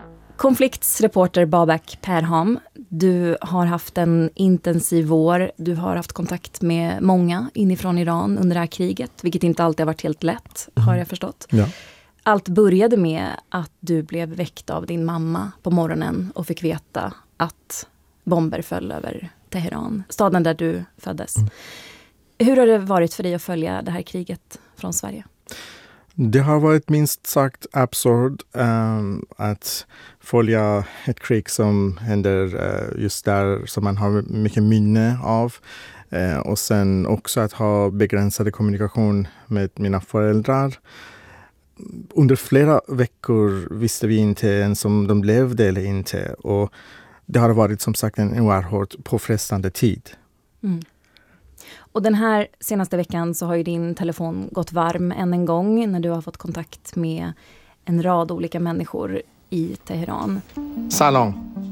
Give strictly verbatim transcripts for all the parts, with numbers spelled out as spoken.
Konfliktsreporter Babak Perham, du har haft en intensiv vår. Du har haft kontakt med många inifrån Iran under det här kriget, vilket inte alltid har varit helt lätt, har jag förstått. Ja. Allt började med att du blev väckt av din mamma på morgonen och fick veta att bomber föll över Teheran, staden där du föddes. Mm. Hur har det varit för dig att följa det här kriget från Sverige? Det har varit minst sagt absurd um, att följa ett krig som händer uh, just där som man har mycket minne av. Uh, och sen också att ha begränsade kommunikation med mina föräldrar. Under flera veckor visste vi inte ens om de levde eller inte. Och det har varit som sagt en oerhört påfrestande tid. Mm. Och den här senaste veckan så har ju din telefon gått varm än en gång när du har fått kontakt med en rad olika människor i Teheran. Salam.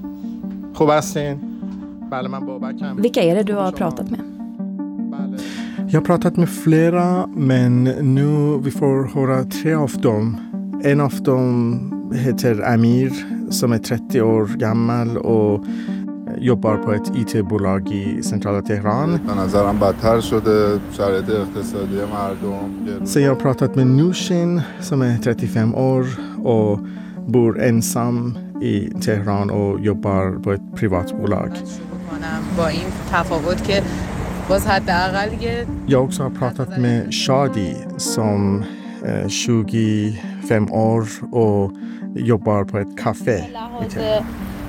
Vilka är det du har pratat med? Jag har pratat med flera, men nu vi får höra tre av dem. En av dem heter Amir som är trettio år gammal och jobbar på ett I T-bolag i centrala Teheran. Så jag har pratat med Nushin som är trettiofem år och bor ensam i Teheran och jobbar på ett privatbolag. Jag också har pratat med Shadi som är tjugofem år och jobbar på ett café i Teheran.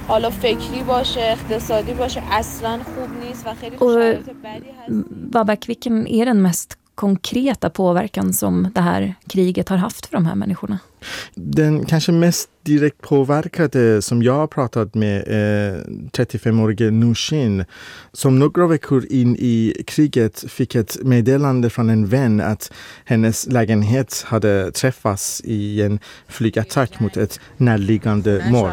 Och Babak, vilken är den mest konkreta påverkan som det här kriget har haft för de här människorna? Den kanske mest direkt påverkade som jag har pratat med är trettiofemårige Nushin som några veckor in i kriget fick ett meddelande från en vän att hennes lägenhet hade träffats i en flygattack mot ett närliggande mål.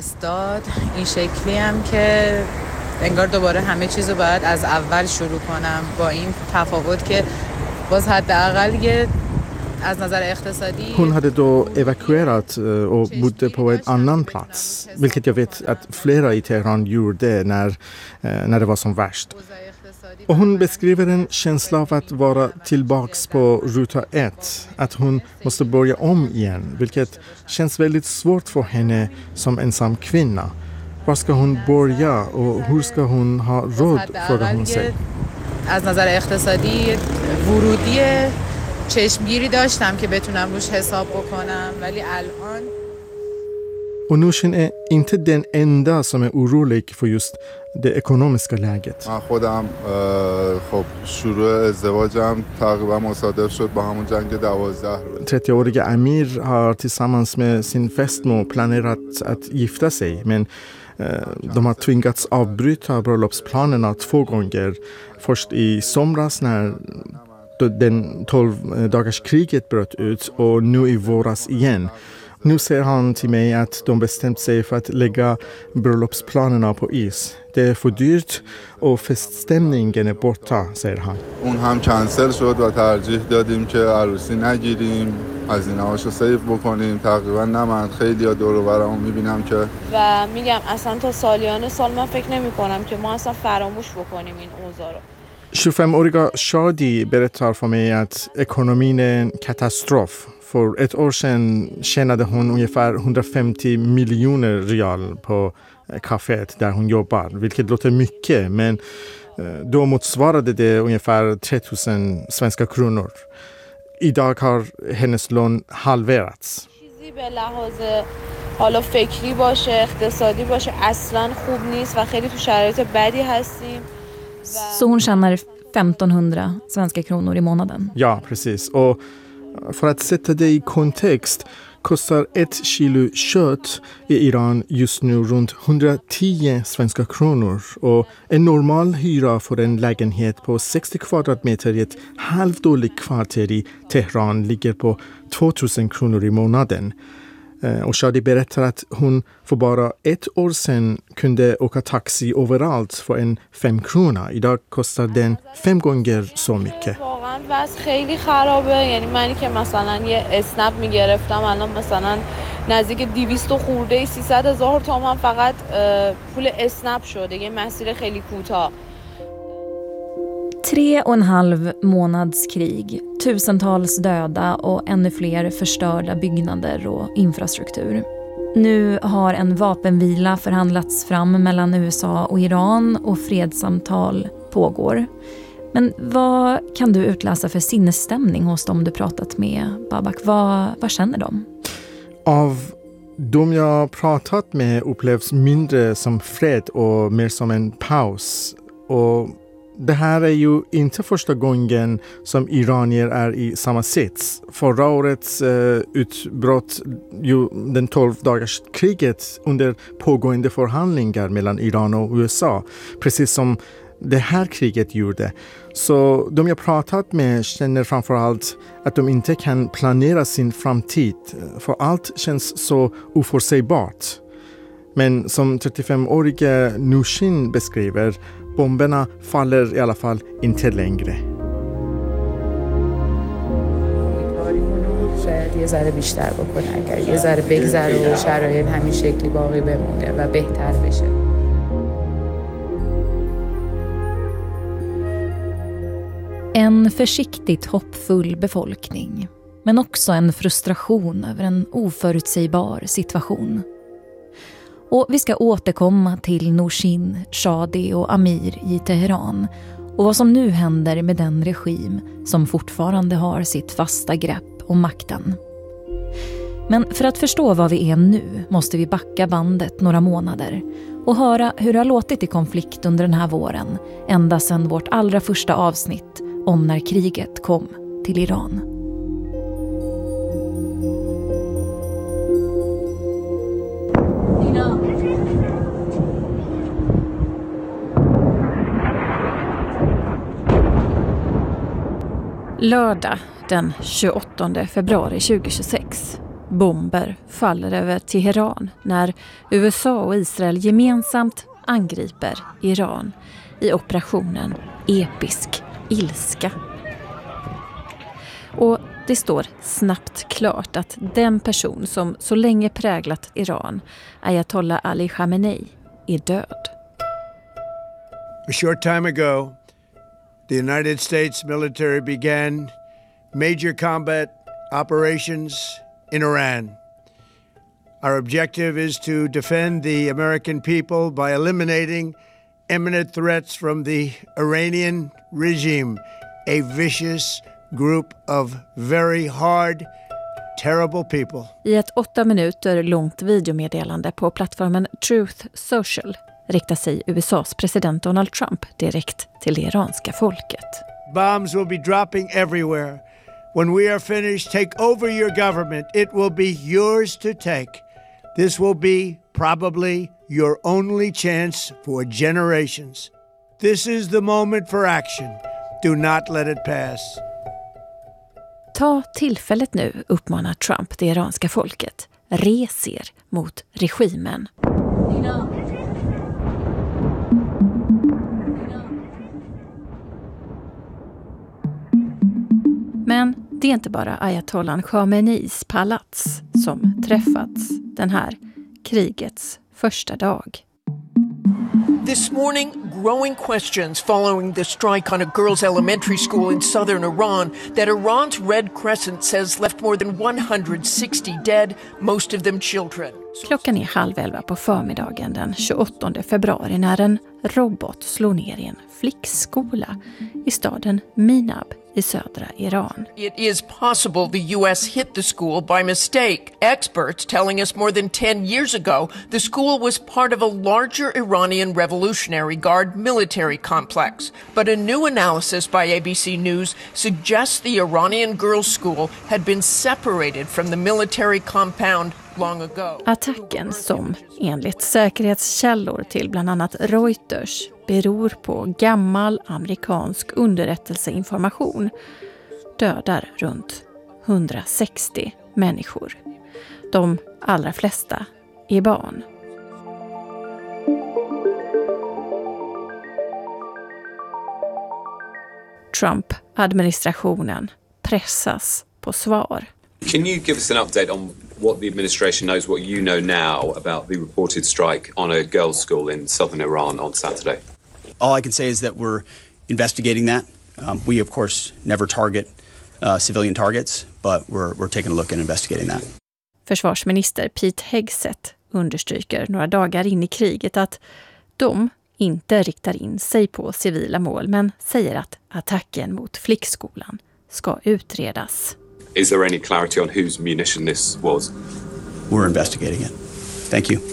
انگار دوباره همه چیزو باید از اول شروع کنم با این تفاوت که باز حداقل یه از نظر اقتصادی. Hon hade då evakuerat och bodde på en annan plats, vilket jag vet att flera i Teheran gjorde när, när det var som värst. Och hon beskriver en känsla av att vara tillbaks på ruta ett, att hon måste börja om igen, vilket känns väldigt svårt för henne som ensam kvinna. Var ska hon börja och hur ska hon ha råd, frågar hon sig. از نظر اقتصادی ورودی چشمگیری داشتم که بتونم روش حساب بکنم ولی الان. Och Nushin är inte den enda som är orolig för just det ekonomiska läget. من خودم خب شروع ازدواجم تقریبا مصادف شد با همون جنگ دوازده. trettioåriga Amir har tillsammans med sin fästmö planerat att gifta sig, men de har tvingats avbryta bröllopsplanerna två gånger. Först i somras när den tolv dagars kriget bröt ut och nu i våras igen. Nu säger han till mig att de bestämt sig för att lägga bröllopsplanerna på is. Det är för dyrt och feststämningen är borta, säger han. اون هم کنسل شد و ترجیح دادیم که عروسی نگیریم، هزینه‌هاشو سیو بکنیم. تقریبا نه من خیلی دور و برامو میبینم که و میگم اصلا تا سالیان سال من فکر نمی‌کنم که ما اصلا فراموش بکنیم این اوضاع رو. tjugofemåriga Shadi berättar för mig att ekonomin är en katastrof. För ett år sedan tjänade hon ungefär hundrafemtio miljoner rial på kaféet där hon jobbar, vilket låter mycket, men då motsvarade det ungefär tre tusen svenska kronor. Idag har hennes lån halverats. حالا فکری باشه اقتصادی باشه اصلا خوب نیست و خیلی تو شرایط بدی هستیم. Så hon tjänar femtonhundra svenska kronor i månaden. Ja, precis. Och för att sätta det i kontext kostar ett kilo kött i Iran just nu runt hundratio svenska kronor. Och en normal hyra för en lägenhet på sextio kvadratmeter i ett halvdåligt kvarter i Teheran ligger på tvåtusen kronor i månaden. Och Shadi berättar att hon för bara ett år sedan kunde åka taxi överallt för en fem krona. Idag kostar den fem gånger så mycket. واقعا وضع خیلی خرابه. یعنی منی که مثلا یه اسنپ میگرفتم الان مثلا نزدیک دویست خورده سیصد هزار تومان فقط پول اسنپ شده. یه مسیر خیلی کوتاه. Tre och en halv månads krig, tusentals döda och ännu fler förstörda byggnader och infrastruktur. Nu har en vapenvila förhandlats fram mellan U S A och Iran och fredssamtal pågår. Men vad kan du utläsa för sinnesstämning hos dem du pratat med, Babak? Vad, vad känner de? Av de jag pratat med upplevs mindre som fred och mer som en paus. Och det här är ju inte första gången som iranier är i samma sits. Förra årets eh, utbrott, ju den tolv dagars kriget under pågående förhandlingar mellan Iran och U S A, precis som det här kriget gjorde. Så de jag pratat med känner framförallt att de inte kan planera sin framtid, för allt känns så oförutsägbart. Men som trettiofemårige Nushin beskriver, bomberna faller i alla fall inte längre. شاید یه ذره بیشتر بکنه اگر یه ذره بگذره و شرایط همین شکلی باقی بمونه و بهتر بشه. En försiktigt hoppfull befolkning, men också en frustration över en oförutsägbar situation. Och vi ska återkomma till Nushin, Shadi och Amir i Teheran och vad som nu händer med den regim som fortfarande har sitt fasta grepp om makten. Men för att förstå vad vi är nu måste vi backa bandet några månader och höra hur det har låtit i konflikt under den här våren, ända sedan vårt allra första avsnitt om när kriget kom till Iran. Lördag den tjugoåttonde februari tjugohundratjugosex. Bomber faller över Teheran när U S A och Israel gemensamt angriper Iran i operationen Episk ilska. Och det står snabbt klart att den person som så länge präglat Iran, Ayatollah Ali Khamenei, är död. A short time ago, the United States military began major combat operations in Iran. Our objective is to defend the American people by eliminating imminent threats from the Iranian regime, a vicious group of very hard, terrible people. I ett åtta minuter långt videomeddelande på plattformen Truth Social riktar sig U S A:s president Donald Trump direkt till det iranska folket. Bombs will be dropping everywhere. When we are finished, take over your government. It will be yours to take. This will be probably your only chance for generations. This is the moment for action. Do not let it pass. Ta tillfället nu, uppmanar Trump det iranska folket. Res er mot regimen. Men det är inte bara Ayatollah Khameneis palats som träffats den här krigets första dag. This morning, growing questions following the strike on a girls' elementary school in southern Iran that Iran's Red Crescent says left more than one hundred sixty dead, most of them children. Klockan är halv elva på förmiddagen den tjugoåttonde februari när en robot slår ner i en flickskola i staden Minab i södra Iran. It is possible the U S hit the school by mistake. Experts telling us more than ten years ago the school was part of a larger Iranian Revolutionary Guard military complex. But a new analysis by A B C News suggests the Iranian girls' school had been separated from the military compound long ago. Attacken, som enligt säkerhetskällor till bland annat Reuters beror på gammal amerikansk underrättelseinformation, dödar runt hundrasextio människor. De allra flesta är barn. Trump-administrationen pressas på svar. Can you give us an update on what the administration knows, what you know now about the reported strike on a girls' school in southern Iran on Saturday? All I can say is that we're investigating that. Um, we, of course, never target uh, civilian targets, but we're, we're taking a look and investigating that. Försvarsminister Pete Hegseth understryker några dagar in i kriget att de inte riktar in sig på civila mål, men säger att attacken mot flickskolan ska utredas. Is there any clarity on whose munition this was? We're investigating it. Thank you.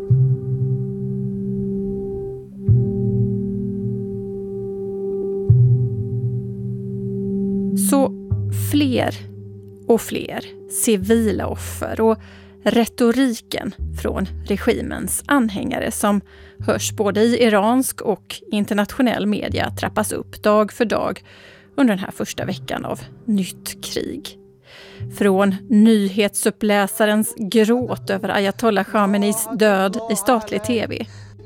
Så fler och fler civila offer och retoriken från regimens anhängare som hörs både i iransk och internationell media trappas upp dag för dag under den här första veckan av nytt krig. Från nyhetsuppläsarens gråt över Ayatollah Khameneis död i statlig tv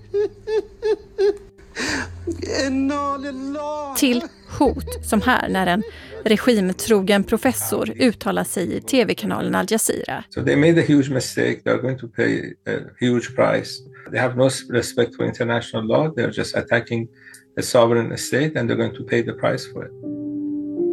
till hot som här när en regimtrogen professor uttalar sig i tv-kanalen Al Jazeera. So they made a huge mistake. They're going to pay a huge price. They have no respect for international law. They're just attacking a sovereign state and they're going to pay the price for it.